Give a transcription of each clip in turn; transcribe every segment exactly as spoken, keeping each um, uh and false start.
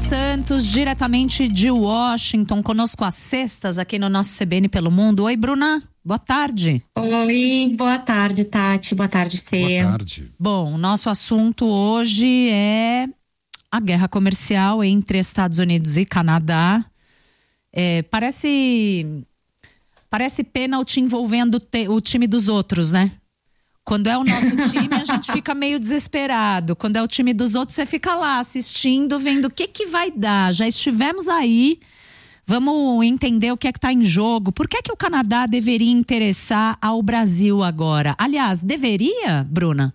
Santos, diretamente de Washington, conosco às sextas aqui no nosso C B N pelo Mundo. Oi, Bruna, boa tarde. Oi, boa tarde, Tati, boa tarde, Fê. Boa tarde. Bom, o nosso assunto hoje é a guerra comercial entre Estados Unidos e Canadá. É, parece, parece pênalti envolvendo te, o time dos outros, né? Quando é o nosso time, a gente fica meio desesperado. Quando é o time dos outros, você fica lá assistindo, vendo o que que vai dar. Já estivemos aí, vamos entender o que é que está em jogo. Por que que o Canadá deveria interessar ao Brasil agora? Aliás, deveria, Bruna?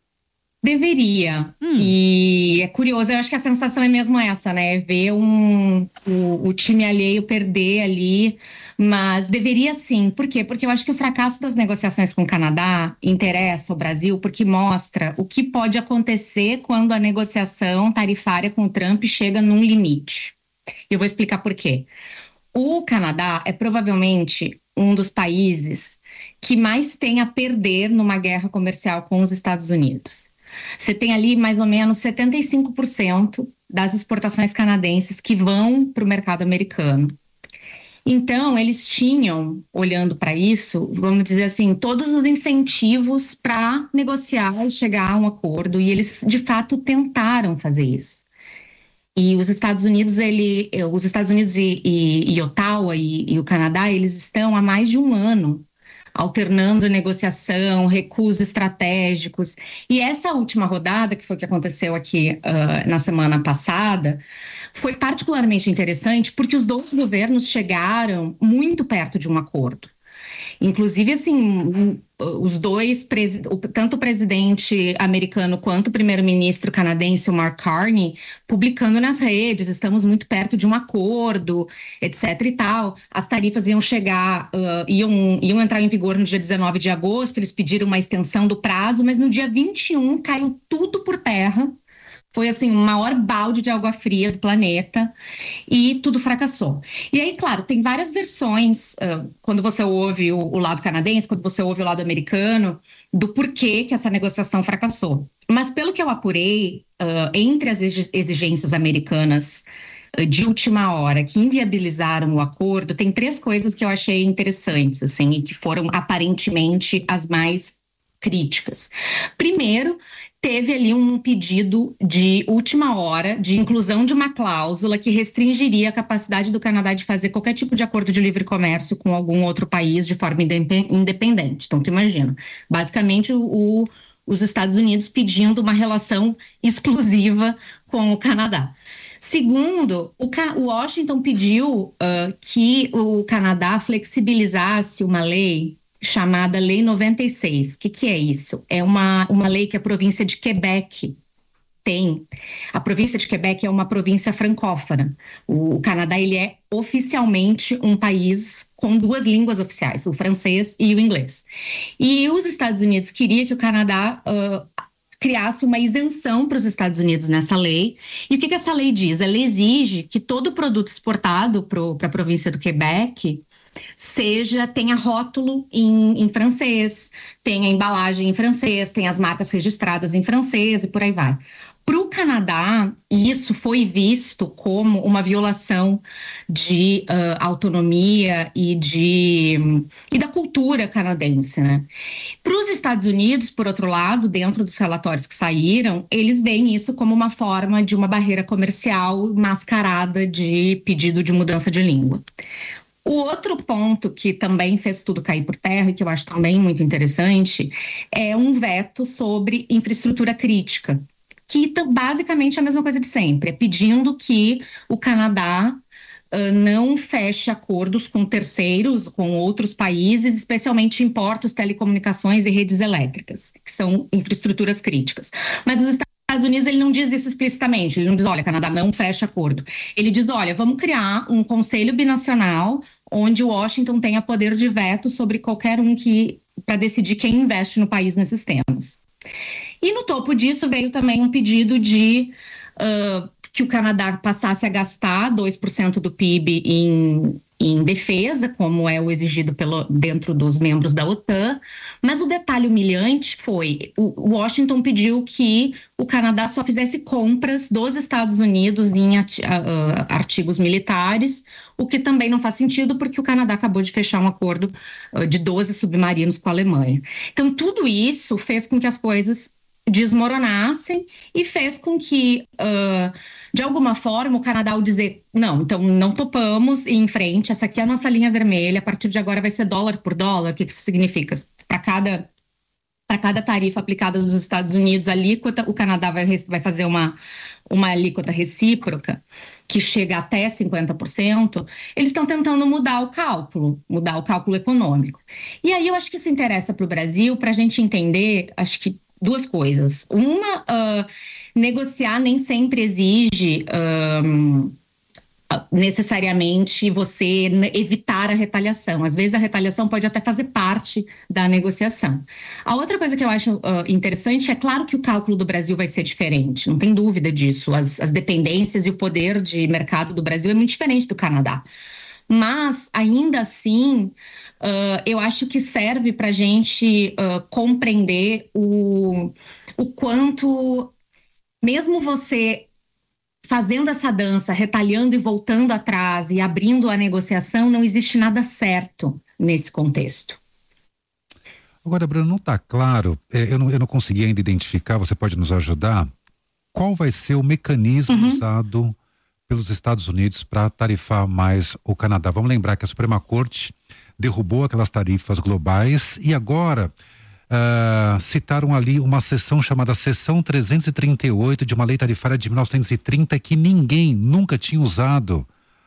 Deveria. Hum. E é curioso, eu acho que a sensação é mesmo essa, né? Ver um, o, o time alheio perder ali. Mas deveria sim. Por quê? Porque eu acho que o fracasso das negociações com o Canadá interessa o Brasil porque mostra o que pode acontecer quando a negociação tarifária com o Trump chega num limite. Eu vou explicar por quê. O Canadá é provavelmente um dos países que mais tem a perder numa guerra comercial com os Estados Unidos. Você tem ali mais ou menos setenta e cinco por cento das exportações canadenses que vão para o mercado americano. Então, eles tinham, olhando para isso, vamos dizer assim, todos os incentivos para negociar e chegar a um acordo, e eles, de fato, tentaram fazer isso. E os Estados Unidos, ele, os Estados Unidos e, e, e Ottawa e, e o Canadá, eles estão há mais de um ano alternando negociação, recursos estratégicos. E essa última rodada, que foi o que aconteceu aqui uh, na semana passada, foi particularmente interessante porque os dois governos chegaram muito perto de um acordo. Inclusive, assim, os dois, tanto o presidente americano quanto o primeiro-ministro canadense, o Mark Carney, publicando nas redes, estamos muito perto de um acordo, etc e tal. As tarifas iam chegar, uh, iam, iam entrar em vigor no dia dezenove de agosto, eles pediram uma extensão do prazo, mas no dia vinte e um caiu tudo por terra. Foi, assim, o maior balde de água fria do planeta e tudo fracassou. E aí, claro, tem várias versões, uh, quando você ouve o, o lado canadense, quando você ouve o lado americano, do porquê que essa negociação fracassou. Mas, pelo que eu apurei, uh, entre as exigências americanas uh, de última hora que inviabilizaram o acordo, tem três coisas que eu achei interessantes, assim, e que foram aparentemente as mais críticas. Primeiro, teve ali um pedido de última hora de inclusão de uma cláusula que restringiria a capacidade do Canadá de fazer qualquer tipo de acordo de livre comércio com algum outro país de forma independente. Então, tu imagina, basicamente o, os Estados Unidos pedindo uma relação exclusiva com o Canadá. Segundo, o, o Washington pediu uh, que o Canadá flexibilizasse uma lei chamada Lei noventa e seis. O que, que é isso? É uma, uma lei que a província de Quebec tem. A província de Quebec é uma província francófona. O, o Canadá, ele é oficialmente um país com duas línguas oficiais, o francês e o inglês. E os Estados Unidos queriam que o Canadá uh, criasse uma isenção para os Estados Unidos nessa lei. E o que, que essa lei diz? Ela exige que todo produto exportado para a província do Quebec seja, tenha rótulo em, em francês, tenha embalagem em francês, tenha as marcas registradas em francês e por aí vai. Para o Canadá, isso foi visto como uma violação de uh, autonomia e, de, e da cultura canadense, né? Para os Estados Unidos, por outro lado, dentro dos relatórios que saíram, eles veem isso como uma forma de uma barreira comercial mascarada de pedido de mudança de língua. O outro ponto que também fez tudo cair por terra, e que eu acho também muito interessante, é um veto sobre infraestrutura crítica, que basicamente é a mesma coisa de sempre, é pedindo que o Canadá uh, não feche acordos com terceiros, com outros países, especialmente em portos, telecomunicações e redes elétricas, que são infraestruturas críticas. Mas os Estados Unidos, ele não diz isso explicitamente, ele não diz, olha, Canadá não fecha acordo. Ele diz, olha, vamos criar um conselho binacional onde Washington tenha poder de veto sobre qualquer um que, para decidir quem investe no país nesses temas. E no topo disso veio também um pedido de uh, que o Canadá passasse a gastar dois por cento do P I B em, em defesa, como é o exigido pelo, dentro dos membros da OTAN, mas o detalhe humilhante foi, o Washington pediu que o Canadá só fizesse compras dos Estados Unidos em ati- uh, artigos militares, o que também não faz sentido, porque o Canadá acabou de fechar um acordo uh, de doze submarinos com a Alemanha. Então, tudo isso fez com que as coisas desmoronassem e fez com que, uh, de alguma forma, o Canadá, ao dizer, não, então não topamos e em frente, essa aqui é a nossa linha vermelha, a partir de agora vai ser dólar por dólar. O que isso significa? Para cada, para cada tarifa aplicada dos Estados Unidos, a alíquota, o Canadá vai, vai fazer uma, uma alíquota recíproca, que chega até cinquenta por cento, eles estão tentando mudar o cálculo, mudar o cálculo econômico. E aí eu acho que isso interessa para o Brasil, para a gente entender, acho que duas coisas. Uma, uh, negociar nem sempre exige um, necessariamente você evitar a retaliação. Às vezes a retaliação pode até fazer parte da negociação. A outra coisa que eu acho uh, interessante é, claro que o cálculo do Brasil vai ser diferente, não tem dúvida disso. As, as dependências e o poder de mercado do Brasil é muito diferente do Canadá. Mas, ainda assim, uh, eu acho que serve para a gente uh, compreender o, o quanto, mesmo você fazendo essa dança, retalhando e voltando atrás e abrindo a negociação, não existe nada certo nesse contexto. Agora, Bruno, não está claro, é, eu, não, eu não consegui ainda identificar, você pode nos ajudar, qual vai ser o mecanismo uhum. usado pelos Estados Unidos para tarifar mais o Canadá. Vamos lembrar que a Suprema Corte derrubou aquelas tarifas globais e agora uh, citaram ali uma seção chamada Seção trezentos e trinta e oito de uma lei tarifária de mil novecentos e trinta que ninguém nunca tinha usado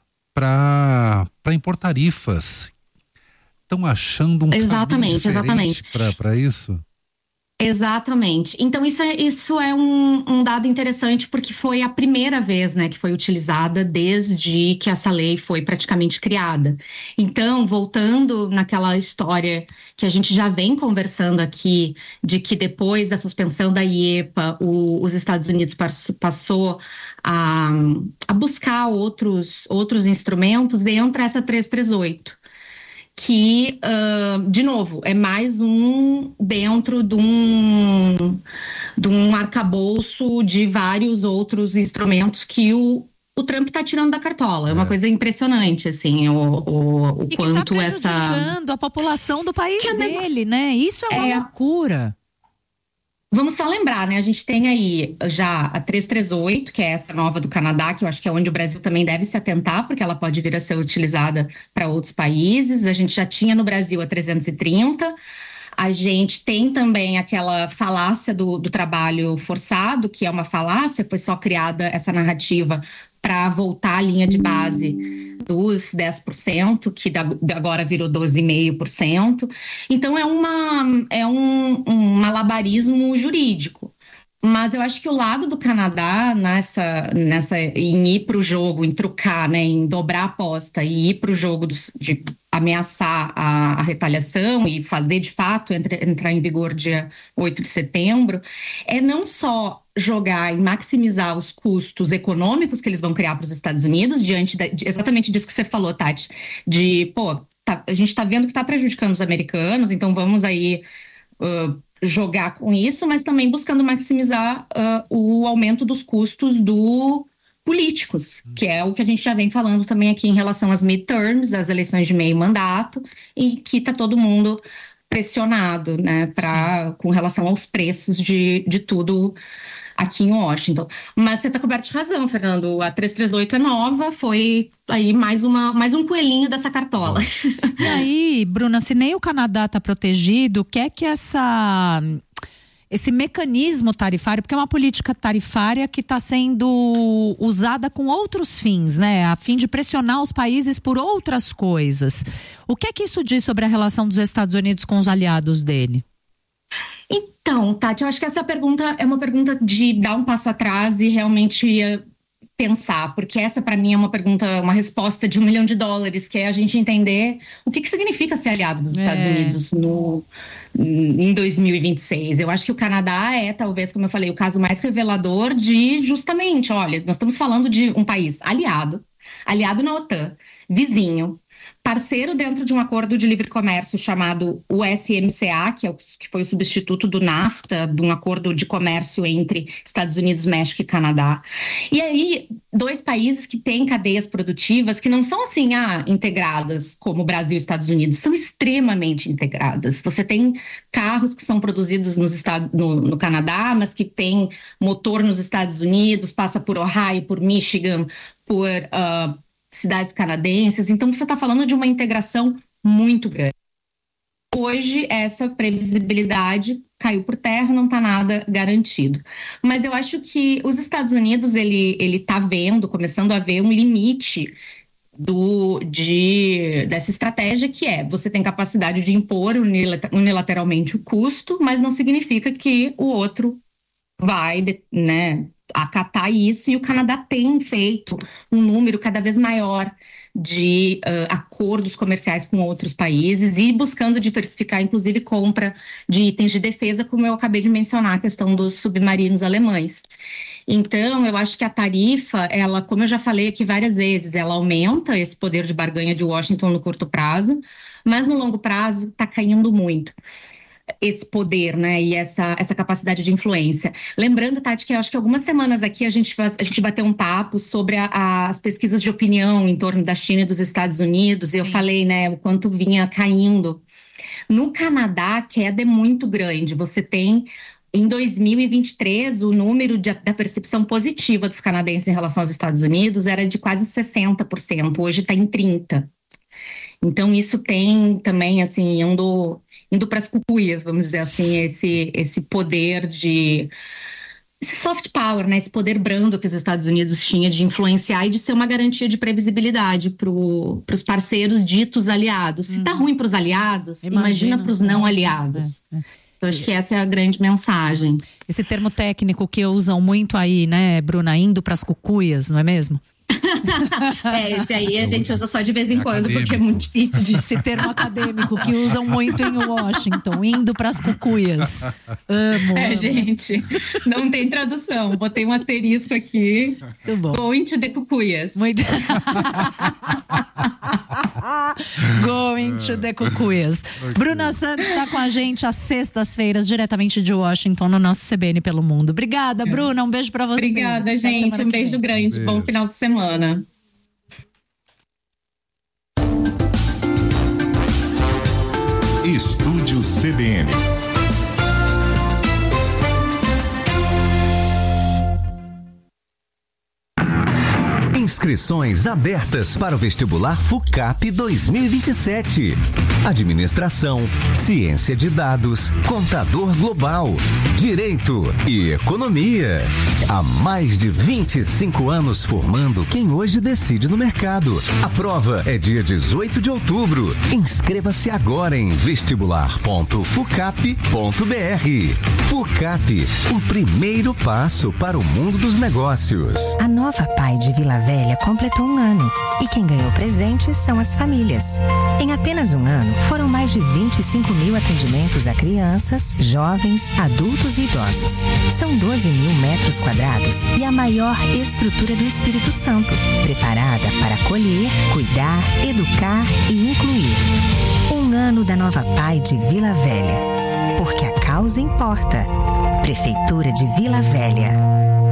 para para impor tarifas. Estão achando um exatamente, caminho exatamente para isso? Exatamente. Então, isso é, isso é um, um dado interessante, porque foi a primeira vez, né, que foi utilizada desde que essa lei foi praticamente criada. Então, voltando naquela história que a gente já vem conversando aqui, de que depois da suspensão da I E P A, o, os Estados Unidos passou a, a buscar outros, outros instrumentos, entra essa trezentos e trinta e oito. Que, uh, de novo, é mais um dentro de um, de um arcabouço de vários outros instrumentos que o, o Trump está tirando da cartola. É uma é. coisa impressionante, assim, o, o, o e quanto que tá essa... prejudicando a população do país que dele, é né? Isso é uma é... loucura. Vamos só lembrar, né? A gente tem aí já a trezentos e trinta e oito, que é essa nova do Canadá, que eu acho que é onde o Brasil também deve se atentar, porque ela pode vir a ser utilizada para outros países. A gente já tinha no Brasil a trezentos e trinta. A gente tem também aquela falácia do, do trabalho forçado, que é uma falácia, foi só criada essa narrativa para voltar à linha de base dos dez por cento, que da, agora virou doze vírgula cinco por cento. Então, é, uma, é um, um malabarismo jurídico. Mas eu acho que o lado do Canadá, nessa, nessa, em ir para o jogo, em trucar, né, em dobrar a aposta e ir para o jogo dos, de ameaçar a, a retaliação e fazer, de fato, entre, entrar em vigor dia oito de setembro, é não só jogar e maximizar os custos econômicos que eles vão criar para os Estados Unidos, diante da, de, exatamente disso que você falou, Tati, de, pô, tá, a gente está vendo que está prejudicando os americanos, então vamos aí... Uh, jogar com isso, mas também buscando maximizar uh, o aumento dos custos do políticos, que é o que a gente já vem falando também aqui em relação às midterms, às eleições de meio mandato, e que está todo mundo pressionado, né, pra, com relação aos preços de, de tudo aqui em Washington. Mas você está coberto de razão, Fernando. A trezentos e trinta e oito é nova, foi aí mais, uma, mais um coelhinho dessa cartola. E aí, Bruna, se nem o Canadá está protegido, o que é que essa, esse mecanismo tarifário, porque é uma política tarifária que está sendo usada com outros fins, né? A fim de pressionar os países por outras coisas. O que é que isso diz sobre a relação dos Estados Unidos com os aliados dele? Então, Tati, eu acho que essa pergunta é uma pergunta de dar um passo atrás e realmente pensar, porque essa para mim é uma pergunta, uma resposta de um milhão de dólares, que é a gente entender o que, que significa ser aliado dos Estados é. Unidos no, em dois mil e vinte e seis. Eu acho que o Canadá é, talvez, como eu falei, o caso mais revelador de, justamente, olha, nós estamos falando de um país aliado, aliado na OTAN, vizinho, parceiro dentro de um acordo de livre comércio chamado U S M C A, que, é o, que foi o substituto do NAFTA, de um acordo de comércio entre Estados Unidos, México e Canadá. E aí, dois países que têm cadeias produtivas que não são assim, ah, integradas como Brasil e Estados Unidos, são extremamente integradas. Você tem carros que são produzidos nos Estados, no, no Canadá, mas que tem motor nos Estados Unidos, passa por Ohio, por Michigan, por Uh, cidades canadenses, então você está falando de uma integração muito grande. Hoje, essa previsibilidade caiu por terra, não está nada garantido. Mas eu acho que os Estados Unidos, ele ele está vendo, começando a ver um limite do, de, dessa estratégia, que é, você tem capacidade de impor unilateralmente o custo, mas não significa que o outro vai, né, acatar isso, e o Canadá tem feito um número cada vez maior de uh, acordos comerciais com outros países e buscando diversificar, inclusive, compra de itens de defesa, como eu acabei de mencionar, a questão dos submarinos alemães. Então, eu acho que a tarifa, ela, como eu já falei aqui várias vezes, ela aumenta esse poder de barganha de Washington no curto prazo, mas no longo prazo está caindo muito esse poder, né, e essa, essa capacidade de influência. Lembrando, Tati, que eu acho que algumas semanas aqui a gente, faz, a gente bateu um papo sobre a, a, as pesquisas de opinião em torno da China e dos Estados Unidos, e eu falei, né, o quanto vinha caindo. No Canadá, a queda é muito grande. Você tem, em dois mil e vinte e três, o número de, da percepção positiva dos canadenses em relação aos Estados Unidos era de quase sessenta por cento, hoje está em trinta por cento. Então, isso tem também, assim, indo, indo para as cucuias, vamos dizer assim, esse, esse poder de... esse soft power, né? Esse poder brando que os Estados Unidos tinham de influenciar e de ser uma garantia de previsibilidade para os parceiros ditos aliados. Se está uhum. ruim para os aliados, imagina, imagina para os não aliados. É, é. Então, acho que essa é a grande mensagem. Esse termo técnico que usam muito aí, né, Bruna, indo para as cucuias, não é mesmo? É, esse aí a gente usa só de vez em é quando, acadêmico. Porque é muito difícil de... Esse termo acadêmico que usam muito em Washington, indo para as cucuias. Amo. É, amo. Gente, não tem tradução. Botei um asterisco aqui. Muito bom. Going to the cucuias. Muito... Going to the cucuias. Okay. Bruna Santos está com a gente às sextas-feiras, diretamente de Washington, no nosso C B N pelo Mundo. Obrigada, Bruna. Um beijo para você. Obrigada, gente. Um beijo grande. Beijo. Bom final de semana. Estúdio C B N. Inscrições abertas para o vestibular FUCAP dois mil e vinte e sete. Administração, Ciência de Dados, Contador Global, Direito e Economia. Há mais de vinte e cinco anos formando quem hoje decide no mercado. A prova é dia dezoito de outubro. Inscreva-se agora em vestibular ponto fucap ponto br. FUCAP, o primeiro passo para o mundo dos negócios. A Nova Pai de Vila Velha completou um ano e quem ganhou presentes são as famílias. Em apenas um ano, foram mais de vinte e cinco mil atendimentos a crianças, jovens, adultos e idosos. São doze mil metros quadrados e a maior estrutura do Espírito Santo, preparada para acolher, cuidar, educar e incluir. Um ano da Nova Pai de Vila Velha. Porque a causa importa. Prefeitura de Vila Velha.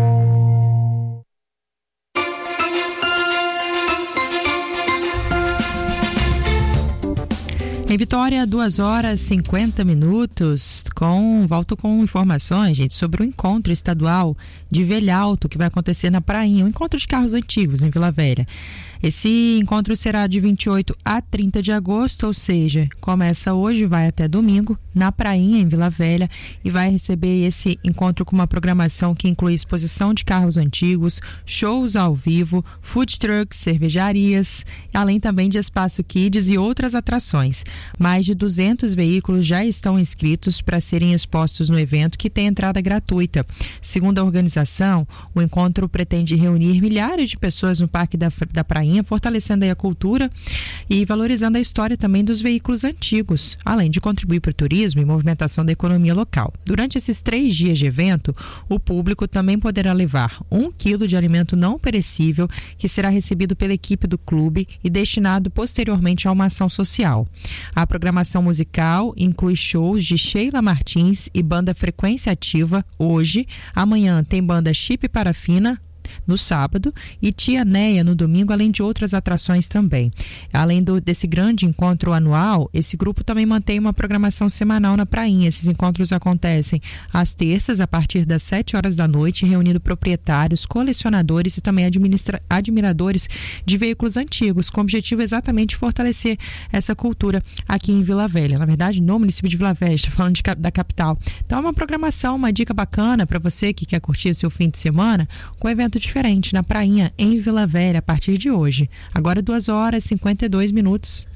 Em Vitória, duas horas e cinquenta minutos, com, volto com informações, gente, sobre o encontro estadual de Velhalto, que vai acontecer na Prainha, um encontro de carros antigos em Vila Velha. Esse encontro será de vinte e oito a trinta de agosto, ou seja, começa hoje e vai até domingo, na Prainha, em Vila Velha, e vai receber esse encontro com uma programação que inclui exposição de carros antigos, shows ao vivo, food trucks, cervejarias, além também de espaço kids e outras atrações. Mais de duzentos veículos já estão inscritos para serem expostos no evento, que tem entrada gratuita. Segundo a organização, o encontro pretende reunir milhares de pessoas no Parque da, da Prainha, fortalecendo aí a cultura e valorizando a história também dos veículos antigos, além de contribuir para o turismo e movimentação da economia local. Durante esses três dias de evento, o público também poderá levar um quilo de alimento não perecível, que será recebido pela equipe do clube e destinado posteriormente a uma ação social. A programação musical inclui shows de Sheila Martins e banda Frequência Ativa hoje. Amanhã tem banda Chip Parafina no sábado e Tia Neia no domingo, além de outras atrações também. Além do, desse grande encontro anual, esse grupo também mantém uma programação semanal na Prainha. Esses encontros acontecem às terças, a partir das sete horas da noite, reunindo proprietários, colecionadores e também administra, admiradores de veículos antigos, com o objetivo exatamente de fortalecer essa cultura aqui em Vila Velha. Na verdade, no município de Vila Velha, está falando de, da capital. Então é uma programação, uma dica bacana para você que quer curtir o seu fim de semana, com um evento diferente na Prainha, em Vila Velha, a partir de hoje. Agora duas horas e cinquenta e dois minutos.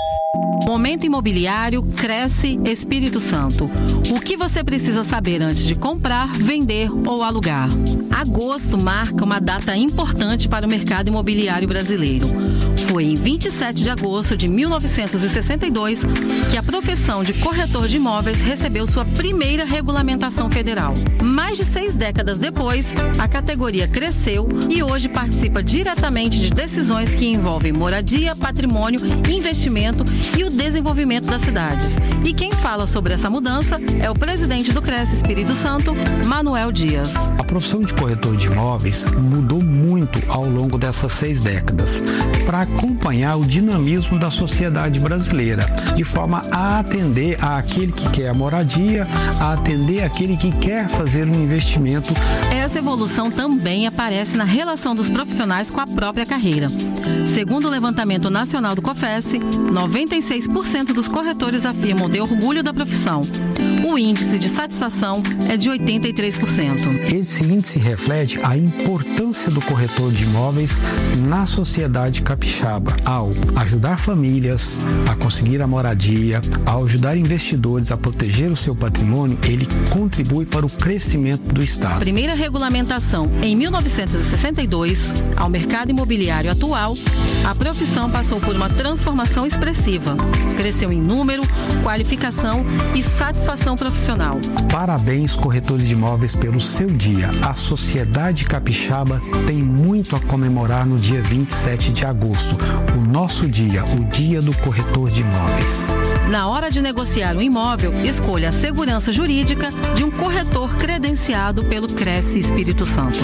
Momento Imobiliário Cresce Espírito Santo. O que você precisa saber antes de comprar, vender ou alugar? Agosto marca uma data importante para o mercado imobiliário brasileiro. Foi em vinte e sete de agosto de mil novecentos e sessenta e dois que a profissão de corretor de imóveis recebeu sua primeira regulamentação federal. Mais de seis décadas depois, a categoria cresceu e hoje participa diretamente de decisões que envolvem moradia, patrimônio, investimento e o desenvolvimento das cidades. E quem fala sobre essa mudança é o presidente do Cresce Espírito Santo, Manuel Dias. A profissão de corretor de imóveis mudou muito ao longo dessas seis décadas para acompanhar o dinamismo da sociedade brasileira, de forma a atender àquele que quer a moradia, a atender àquele que quer fazer um investimento. Essa evolução também aparece na relação dos profissionais com a própria carreira. Segundo o levantamento nacional do COFES, noventa e seis por cento dos corretores afirmam ter orgulho da profissão. O índice de satisfação é de oitenta e três por cento. Esse índice reflete a importância do corretor de imóveis na sociedade capixaba, ao ajudar famílias a conseguir a moradia, ao ajudar investidores a proteger o seu patrimônio. Ele contribui para o crescimento do Estado. A primeira regulamentação em mil novecentos e sessenta e dois, ao mercado imobiliário atual, a profissão passou por uma transformação expressiva. Cresceu em número, qualificação e satisfação profissional. Parabéns, corretores de imóveis, pelo seu dia. A sociedade capixaba tem muito a comemorar no dia vinte e sete de agosto, o nosso dia, o dia do corretor de imóveis. Na hora de negociar um imóvel, escolha a segurança jurídica de um corretor credenciado pelo Cresce Espírito Santo.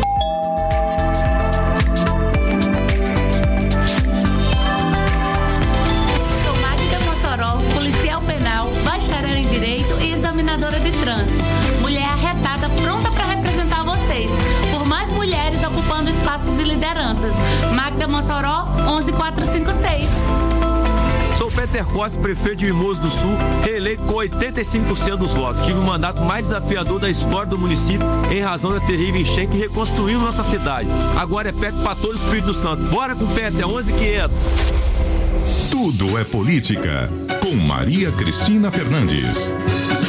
Examinadora de trânsito, mulher arretada, pronta para representar vocês, por mais mulheres ocupando espaços de lideranças. Magda Mossoró, onze mil quatrocentos e cinquenta e seis. Sou Peter Costa, prefeito de Mimoso do Sul, reeleito com oitenta e cinco por cento dos votos. Tive o mandato mais desafiador da história do município em razão da terrível enchente que reconstruiu nossa cidade. Agora é perto para todo o Espírito Santo. Bora com o Peter, onze mil e quinhentos. Tudo é política, com Maria Cristina Fernandes.